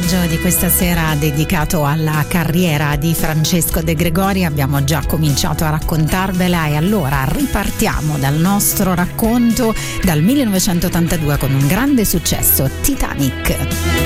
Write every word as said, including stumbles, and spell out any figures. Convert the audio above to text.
viaggio di questa sera dedicato alla carriera di Francesco De Gregori. Abbiamo già cominciato a raccontarvela e allora ripartiamo dal nostro racconto dal millenovecentottantadue con un grande successo, Titanic.